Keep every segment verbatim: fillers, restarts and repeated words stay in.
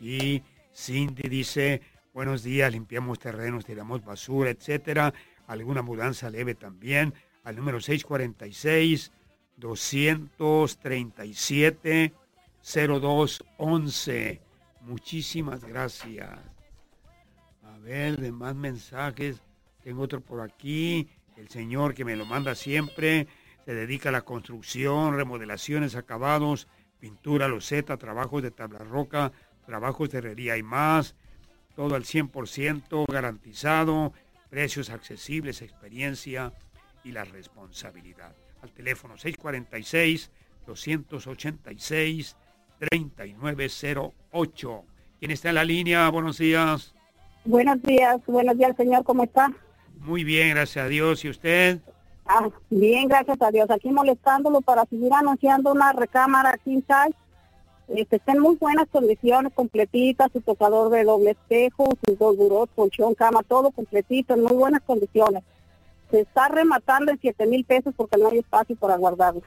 aquí. Cindy dice, buenos días, limpiamos terrenos, tiramos basura, etcétera. Alguna mudanza leve también. Al número seis cuarenta y seis, doscientos treinta y siete, cero dos once. Muchísimas gracias. A ver, de más mensajes. Tengo otro por aquí. El señor que me lo manda siempre. Se dedica a la construcción, remodelaciones, acabados, pintura, loseta, trabajos de tabla roca, trabajos de herrería y más. Todo al cien por ciento garantizado. Precios accesibles, experiencia y la responsabilidad. Al teléfono seis cuarenta y seis, doscientos ochenta y seis, treinta y nueve cero ocho. ¿Quién está en la línea? Buenos días. Buenos días, buenos días, señor, ¿cómo está? Muy bien, gracias a Dios. ¿Y usted? Ah, bien, gracias a Dios. Aquí molestándolo para seguir anunciando una recámara king size. Este, está en muy buenas condiciones, completita, su tocador de doble espejo, sus dos burós, colchón, cama, todo completito, en muy buenas condiciones. Se está rematando en siete mil pesos porque no hay espacio para guardarlo.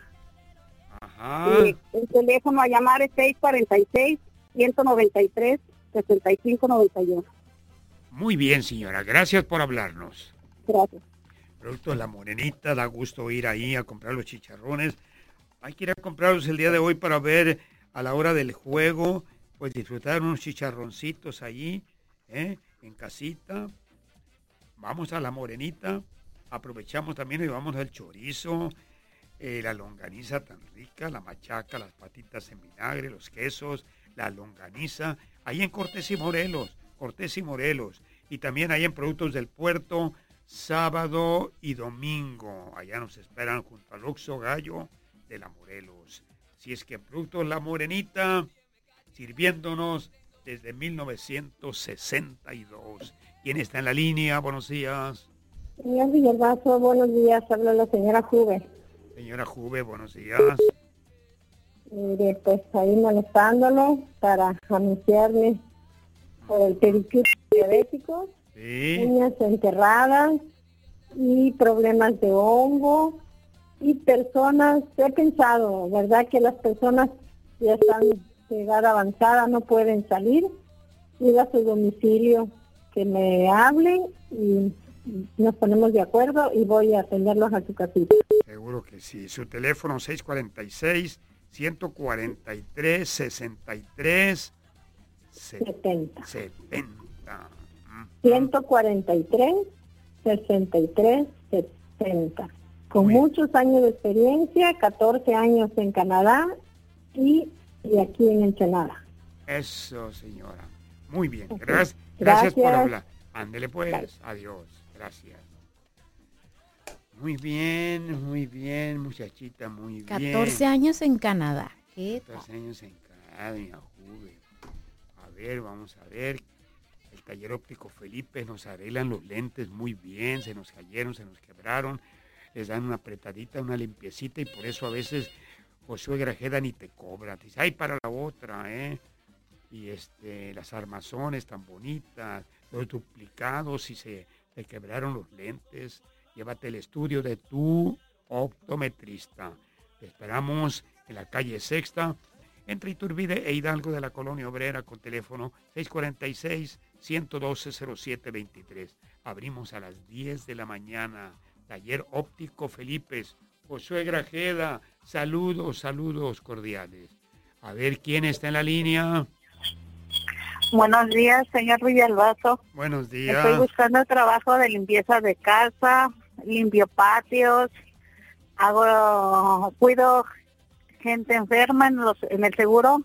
Ajá. Y el teléfono a llamar es seis cuarenta y seis, ciento noventa y tres, sesenta y cinco noventa y uno. Muy bien, señora. Gracias por hablarnos. Gracias. Producto de La Morenita, da gusto ir ahí a comprar los chicharrones. Hay que ir a comprarlos el día de hoy para ver a la hora del juego, pues disfrutar unos chicharroncitos allí, ¿eh? En casita. Vamos a La Morenita, aprovechamos también y vamos al chorizo, eh, la longaniza tan rica, la machaca, las patitas en vinagre, los quesos, la longaniza, ahí en Cortés y Morelos, Cortés y Morelos, y también ahí en Productos del Puerto, sábado y domingo. Allá nos esperan junto al Oxxo Gallo de La Morelos. Si es que Productos La Morenita, sirviéndonos desde mil novecientos sesenta y dos. ¿Quién está en la línea? Buenos días. Señor Villalbazo, buenos días. Habla la señora Juve. Señora Juve, buenos días. Mire, pues ahí molestándolo para anunciarle por el pedicure diabético, Sí. uñas enterradas y problemas de hongo y personas, he pensado, ¿verdad? Que las personas ya están de edad avanzada, no pueden salir, ir a su domicilio, que me hablen y nos ponemos de acuerdo y voy a atenderlos a su casita. Seguro que sí. Su teléfono seis cuarenta y seis, ciento cuarenta y tres, sesenta y tres, setenta. setenta. ciento cuarenta y tres, sesenta y tres, setenta. Con Muy muchos años de experiencia, catorce años en Canadá y, y aquí en Ensenada. Eso, señora. Muy bien. Okay. Gracias, gracias, Gracias por hablar. Ándele pues. Bye. Adiós. Gracias. Muy bien, muy bien, muchachita, muy bien. catorce años en Canadá. ¿Qué tal? catorce años en Canadá, doña Juve. A ver, vamos a ver. El taller óptico Felipe nos arreglan los lentes muy bien. Se nos cayeron, se nos quebraron. Les dan una apretadita, una limpiecita y por eso a veces Josué Grajeda ni te cobra. Te dice, ay, para la otra, ¿eh? Y este, las armazones tan bonitas, los duplicados, si se te quebraron los lentes, llévate el estudio de tu optometrista. Te esperamos en la calle Sexta, entre Iturbide e Hidalgo de la Colonia Obrera, con teléfono seis cuarenta y seis, ciento doce, cero siete veintitrés. Abrimos a las diez de la mañana. Taller óptico Felipe. Josué Grajeda, saludos, saludos cordiales. A ver quién está en la línea. Buenos días, señor Villalbazo. Buenos días. Estoy buscando trabajo de limpieza de casa, limpio patios, hago, cuido gente enferma en, los, en el seguro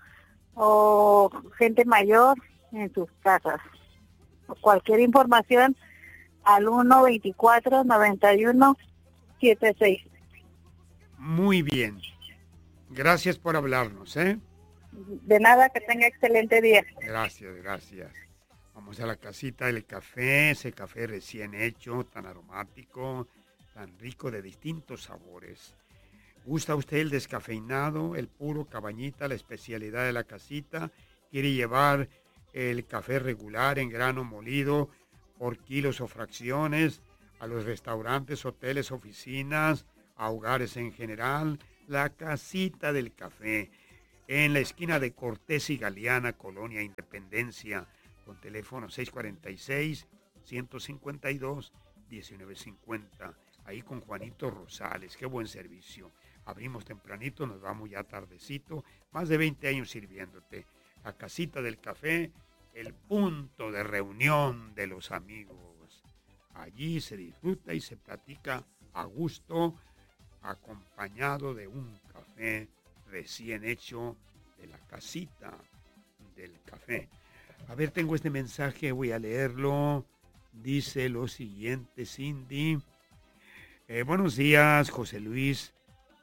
o gente mayor en sus casas. Cualquier información al uno veinticuatro, noventa y uno, setenta y seis. Muy bien. Gracias por hablarnos, ¿eh? De nada, que tenga excelente día. Gracias, gracias. Vamos a la casita del café, ese café recién hecho, tan aromático, tan rico de distintos sabores. ¿Gusta usted el descafeinado, el puro cabañita, la especialidad de la casita? ¿Quiere llevar el café regular en grano molido por kilos o fracciones a los restaurantes, hoteles, oficinas, a hogares en general? La casita del café. en la esquina de Cortés y Galeana, Colonia Independencia, con teléfono seis cuatro seis, uno cinco dos, uno nueve cinco cero. Ahí con Juanito Rosales, qué buen servicio. Abrimos tempranito, nos vamos ya tardecito, más de veinte años sirviéndote. La casita del café, el punto de reunión de los amigos. Allí se disfruta y se platica a gusto, acompañado de un café recién hecho de la casita del café. A ver, tengo este mensaje, voy a leerlo. Dice lo siguiente, Cindy. Eh, buenos días, José Luis.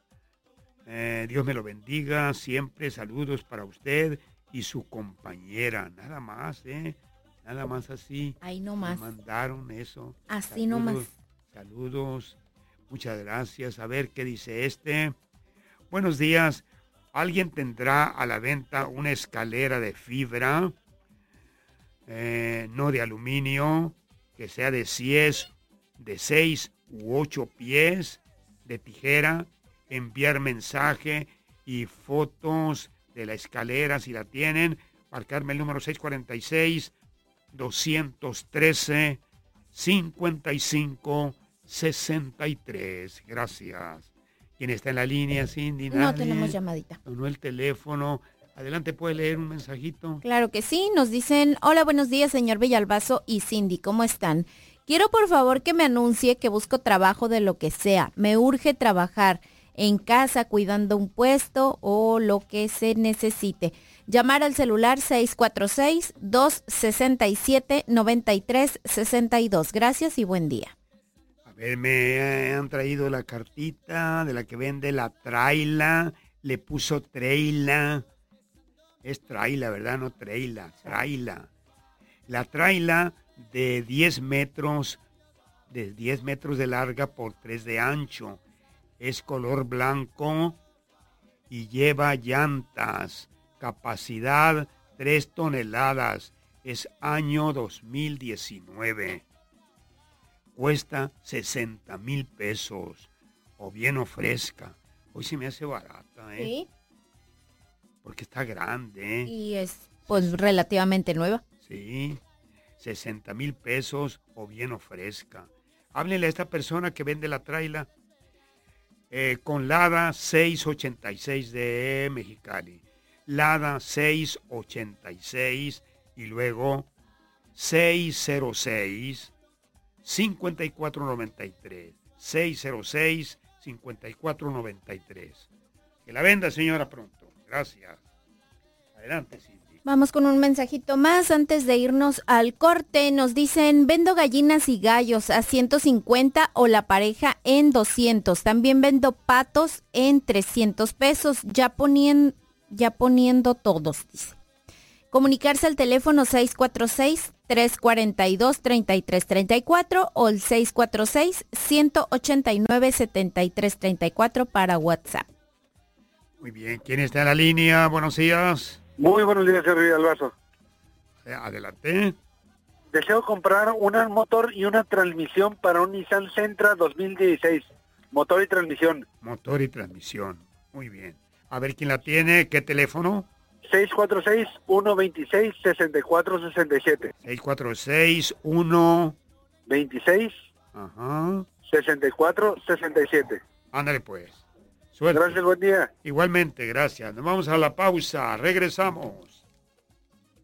Eh, Dios me lo bendiga. Siempre saludos para usted y su compañera. Nada más, ¿eh? Nada más así. Ahí nomás. Me mandaron eso. Así saludos, nomás. Saludos. Muchas gracias. A ver qué dice este. Buenos días. ¿Alguien tendrá a la venta una escalera de fibra? Eh, no de aluminio, que sea de seis, de seis u ocho pies, de tijera, enviar mensaje y fotos de la escalera si la tienen, marcarme el número seis cuatro seis, dos uno tres, cinco cinco seis tres. Gracias. ¿Quién está en la línea, Cindy? No ¿Nadie? tenemos llamadita. No, el teléfono. Adelante, ¿puede leer un mensajito? Claro que sí, nos dicen, hola, buenos días, señor Villalbazo y Cindy, ¿cómo están? Quiero por favor que me anuncie que busco trabajo de lo que sea. Me urge trabajar en casa cuidando un puesto o lo que se necesite. Llamar al celular seis cuatro seis, dos seis siete, nueve tres seis dos. Gracias y buen día. A ver, me han traído la cartita de la que vende la traila. Le puso traila. Es traila, ¿verdad? No traila, traila. La traila de diez metros, de diez metros de larga por tres de ancho. Es color blanco y lleva llantas. Capacidad tres toneladas. Es año dos mil diecinueve. Cuesta sesenta mil pesos. O bien o fresca. Hoy se me hace barata, ¿eh? Sí. Porque está grande, ¿eh? Y es pues relativamente nueva. Sí, sesenta mil pesos o bien o fresca. Háblenle a esta persona que vende la traila eh, con Lada seiscientos ochenta y seis de Mexicali. Lada seiscientos ochenta y seis y luego seis cero seis, cinco cuatro nueve tres. seis cero seis, cinco cuatro nueve tres. Que la venda, señora, pronto. Gracias. Adelante, Cindy. Vamos con un mensajito más antes de irnos al corte. Nos dicen, vendo gallinas y gallos a ciento cincuenta o la pareja en doscientos. También vendo patos en trescientos pesos, ya poniendo, ya poniendo todos, dice. Comunicarse al teléfono seis cuatro seis, tres cuatro dos, tres tres tres cuatro o el seis cuatro seis, uno ocho nueve, siete tres tres cuatro para WhatsApp. Muy bien, ¿quién está en la línea? Buenos días. Muy buenos días, señor Villalbazo. Adelante. Deseo comprar un motor y una transmisión para un Nissan Sentra dos mil dieciséis. Motor y transmisión. Motor y transmisión. Muy bien. A ver quién la tiene. ¿Qué teléfono? seis cuatro seis, uno dos seis, seis cuatro seis siete. seis cuatro seis, uno... veintiséis. Ajá. sesenta y cuatro sesenta y siete. Ándale pues. Suerte. Gracias, buen día. Igualmente, gracias. Nos vamos a la pausa. Regresamos.